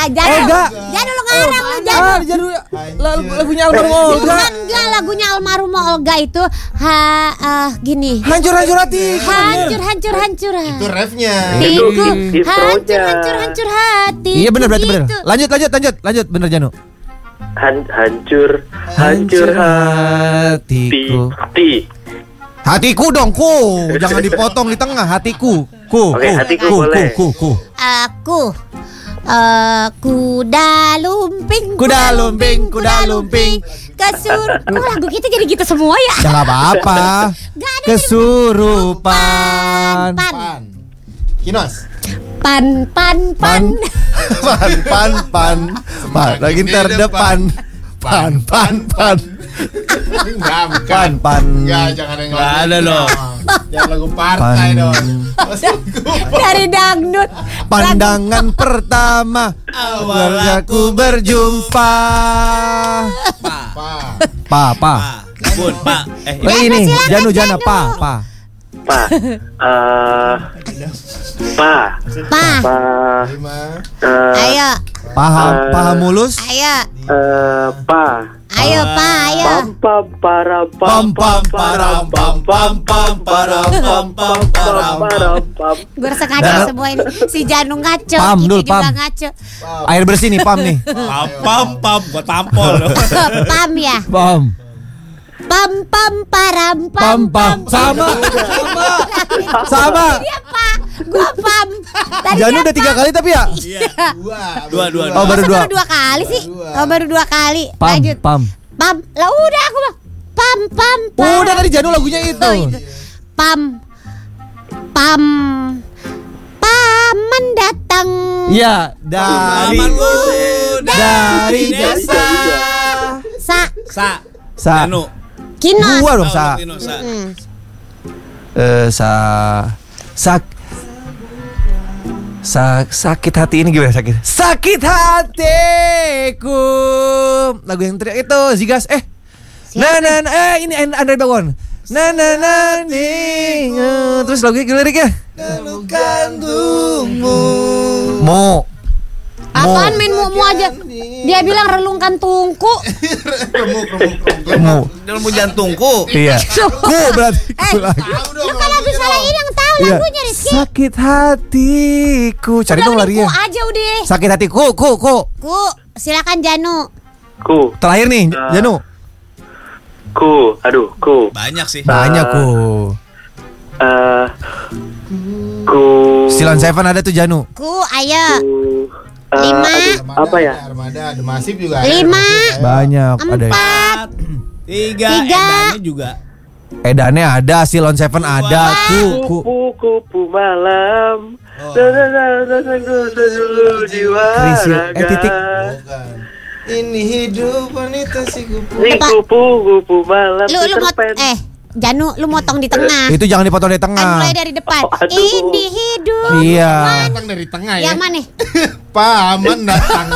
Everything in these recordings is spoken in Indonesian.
Janu lu ngarang lu Janu. Lagunya almarhum Olga. Enggak, lagunya almarhum Olga itu gini. Hancur hati. Hancur. Itu refnya. Hancur hati. Iya benar berarti benar. Lanjut benar Janu. Hancur hatiku. Hatiku dong, jangan dipotong di tengah. Hatiku, Oke, hatiku boleh. Aku kuda lumping kesurupan. Kok lagu kita jadi gitu semua ya? Ya nggak apa-apa. Kesurupan. Kinos. Pan. Lagi terdepan. Pan. Enggak, jangan yang Nggak ada loh. Jangan lagu partai dong. Dari dangdut. Pandangan pertama awal aku berjumpa. Pa. Bun, Pak. Ini Jana Pa. Ayo. Paham mulus. Ayo. Pa. Ayo. Pam Gue rasa ngaco semua ini. Si Janu ngaco, Pam, kita dul, juga Pam. ngaco. Air bersih nih, Pam nih. Pam, buat tampol. Pam ya. Pam. Pam. Sama. Dia Pak, gua Pam. Tadi Janu dia udah 3 kali tapi ya? Dua. Oh, baru Masa 2. baru 2 kali sih? Oh, baru 2 kali. Lanjut. Pam. Lah udah aku bilang Pam. Udah tadi Janu lagunya itu. Oh, itu. Pam mendatang. Iya, dari jasa. Sa. Janu. Kinos. Gua dong Sa. Sakit hati ini gimana sakit hatiku. Lagu yang teriak itu Zigas. Ini Andre Bagon. Terus lagunya gimana liriknya? Dalam kandungmu. Apaan main mu aja? Dia bilang relungkan tungku. Remuk. Dalam jantungku. Iya. Ku berarti ku lagi. Lu kalau bisa ini yang tahu lagunya Rizky. Sakit hatiku. Cari dong larinya. Ku aja udah. Sakit hatiku. Ku. Silakan Janu. Ku. Terakhir nih, Janu. Ku. Banyak sih. Banyak ku. Silon Seven ada tuh Janu. Ku, ayo. 5. Apa ya? Armada, The Massive juga. 5. Banyak ada. 4. 3. Edannya juga. Edannya ada, Silon Seven ada. Kupu malam. Titik. Ini hidup wanita si kupu. Kupu malam. Lu Janu, lu motong di tengah. Itu jangan dipotong di Kan tengah. mulai dari depan. Aduh. Ini hidup. Iya. Datang dari tengah ya. Yang mana? Paman datang.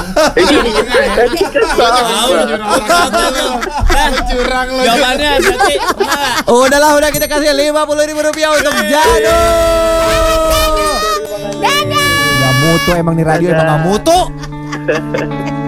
Curang lo. Jawabannya berarti Udah kita kasih 50.000 rupiah untuk Janu. Dadah. Gak mutu emang nih radio emang gak mutu.